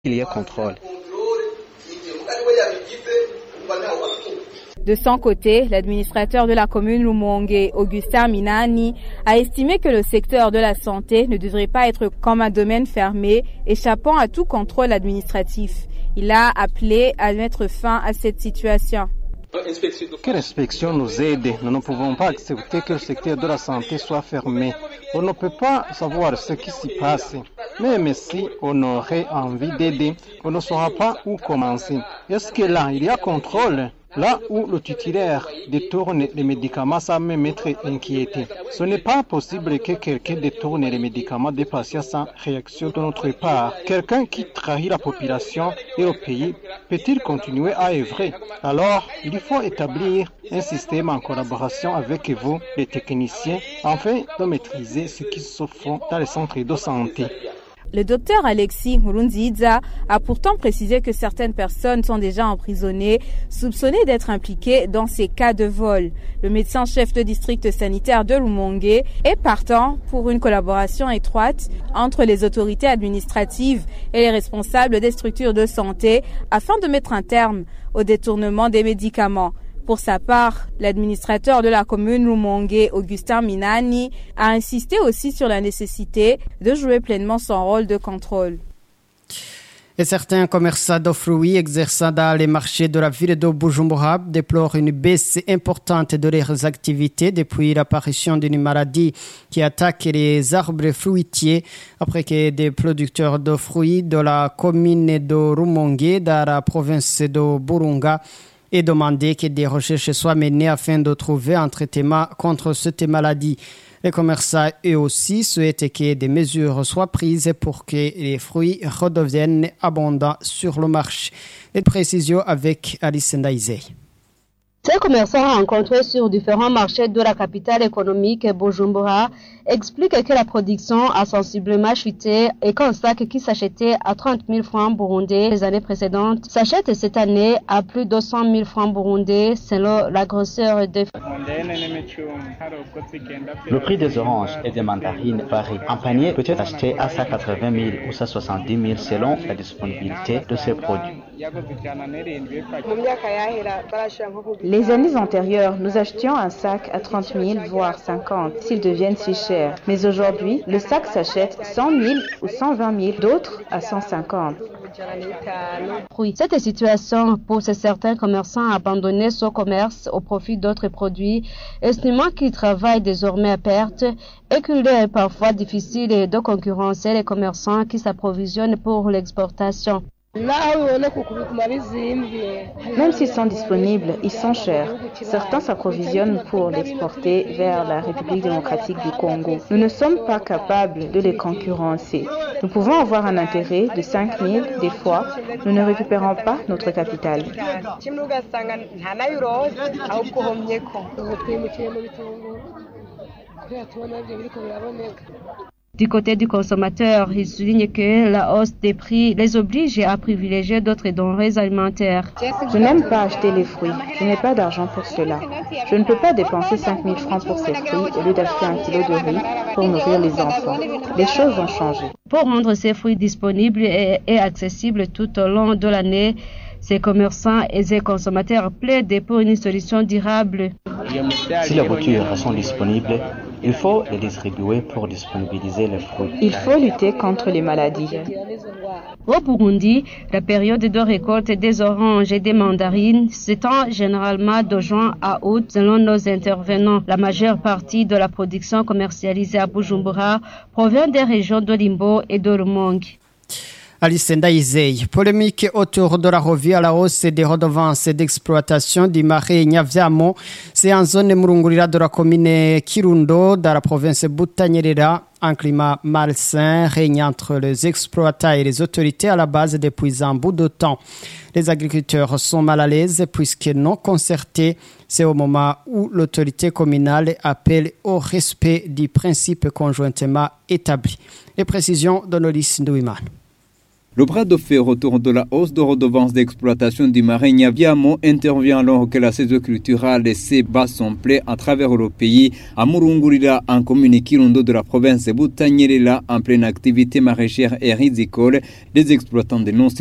qu'il y ait contrôle. De son côté, l'administrateur de la commune Rumonge, Augustin Minani, a estimé que le secteur de la santé ne devrait pas être comme un domaine fermé, échappant à tout contrôle administratif. Il a appelé à mettre fin à cette situation. Que l'inspection nous aide. Nous ne pouvons pas accepter que le secteur de la santé soit fermé. On ne peut pas savoir ce qui s'y passe. Même si on aurait envie d'aider, on ne saura pas où commencer. Est-ce que là, il y a contrôle? Là où le titulaire détourne les médicaments, ça me mettrait inquiété. Ce n'est pas possible que quelqu'un détourne les médicaments des patients sans réaction de notre part. Quelqu'un qui trahit la population et le pays peut-il continuer à œuvrer? Alors, il faut établir un système en collaboration avec vous, les techniciens, afin de maîtriser ce qui se fait dans les centres de santé. Le docteur Alexis Murunziza a pourtant précisé que certaines personnes sont déjà emprisonnées, soupçonnées d'être impliquées dans ces cas de vol. Le médecin-chef de district sanitaire de Rumonge est partant pour une collaboration étroite entre les autorités administratives et les responsables des structures de santé afin de mettre un terme au détournement des médicaments. Pour sa part, l'administrateur de la commune Rumonge, Augustin Minani, a insisté aussi sur la nécessité de jouer pleinement son rôle de contrôle. Et certains commerçants de fruits exerçant dans les marchés de la ville de Bujumbura déplorent une baisse importante de leurs activités depuis l'apparition d'une maladie qui attaque les arbres fruitiers après que des producteurs de fruits de la commune de Rumonge dans la province de Burunga et demander que des recherches soient menées afin de trouver un traitement contre cette maladie. Les commerçants, eux aussi, souhaitent que des mesures soient prises pour que les fruits redeviennent abondants sur le marché. Les précisions avec Alice Ndaizé. Ces commerçants rencontrés sur différents marchés de la capitale économique Bujumbura expliquent que la production a sensiblement chuté et qu'un sac qui s'achetait à 30 000 francs burundais les années précédentes s'achète cette année à plus de 100 000 francs burundais selon la grosseur des fruits. Le prix des oranges et des mandarines varie. Un panier peut être acheté à 180 000 ou 170 000 selon la disponibilité de ces produits. Les années antérieures, nous achetions un sac à 30 000, voire 50, s'ils deviennent si chers. Mais aujourd'hui, le sac s'achète 100 000 ou 120 000, d'autres à 150. Cette situation pousse certains commerçants à abandonner ce commerce au profit d'autres produits, estimant qu'ils travaillent désormais à perte et qu'il est parfois difficile de concurrencer les commerçants qui s'approvisionnent pour l'exportation. Même s'ils sont disponibles, ils sont chers. Certains s'approvisionnent pour l'exporter vers la République démocratique du Congo. Nous ne sommes pas capables de les concurrencer. Nous pouvons avoir un intérêt de 5 000, des fois, nous ne récupérons pas notre capital. Du côté du consommateur, il souligne que la hausse des prix les oblige à privilégier d'autres denrées alimentaires. Je n'aime pas acheter les fruits. Je n'ai pas d'argent pour cela. Je ne peux pas dépenser 5 000 francs pour ces fruits au lieu d'acheter 1 kilo de riz pour nourrir les enfants. Les choses ont changé. Pour rendre ces fruits disponibles et accessibles tout au long de l'année, ces commerçants et ces consommateurs plaident pour une solution durable. Si les voitures sont disponibles, il faut les distribuer pour disponibiliser les fruits. Il faut lutter contre les maladies. Au Burundi, la période de récolte des oranges et des mandarines s'étend généralement de juin à août selon nos intervenants. La majeure partie de la production commercialisée à Bujumbura provient des régions de Limbo et de Rumonge. Alice Ndaizei, polémique autour de la revue à la hausse des redevances d'exploitation du marais Nyavyamo. C'est en zone Murungurira de la commune Kirundo, dans la province Butanyerera. Un climat malsain règne entre les exploitants et les autorités à la base depuis un bout de temps. Les agriculteurs sont mal à l'aise puisque non concertés. C'est au moment où l'autorité communale appelle au respect du principe conjointement établi. Les précisions de Nolis Ndouiman. Le bras de fer autour de la hausse de redevances d'exploitation du marin Nyabiamo intervient alors que la saison culturelle s'est bat son plaid à travers le pays. À Murungurira, en commune Kirundo de la province de Butanyerera, en pleine activité maraîchère et rizicole, les exploitants dénoncent